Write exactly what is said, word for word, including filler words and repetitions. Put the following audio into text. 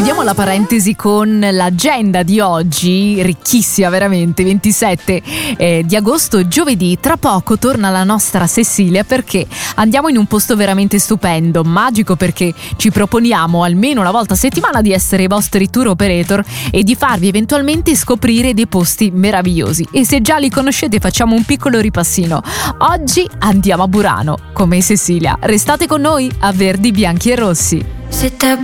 Chiudiamo la parentesi con l'agenda di oggi, ricchissima veramente, ventisette eh, di agosto, giovedì. Tra poco torna la nostra Cecilia perché andiamo in un posto veramente stupendo, magico, perché ci proponiamo almeno una volta a settimana di essere i vostri tour operator e di farvi eventualmente scoprire dei posti meravigliosi. E se già li conoscete facciamo un piccolo ripassino. Oggi andiamo a Burano come Cecilia. Restate con noi a Verdi, Bianchi e Rossi.